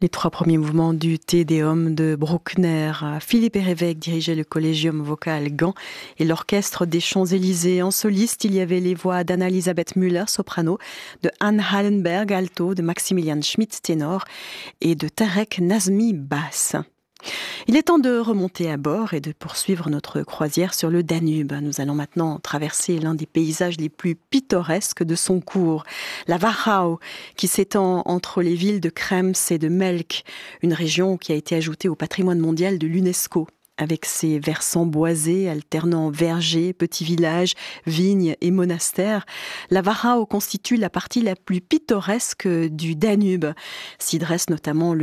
Les 3 premiers mouvements du Te Deum de Bruckner. Philippe Herrévec dirigeait le Collegium vocal Gand et l'orchestre des Champs-Élysées. En soliste, il y avait les voix d'Anna-Elisabeth Müller, soprano, de Anne Hallenberg, alto, de Maximilian Schmidt, ténor, et de Tarek Nazmi, basse. Il est temps de remonter à bord et de poursuivre notre croisière sur le Danube. Nous allons maintenant traverser l'un des paysages les plus pittoresques de son cours, la Wachau, qui s'étend entre les villes de Krems et de Melk, une région qui a été ajoutée au patrimoine mondial de l'UNESCO. Avec ses versants boisés, alternant vergers, petits villages, vignes et monastères, la Wachau constitue la partie la plus pittoresque du Danube. S'y dresse notamment le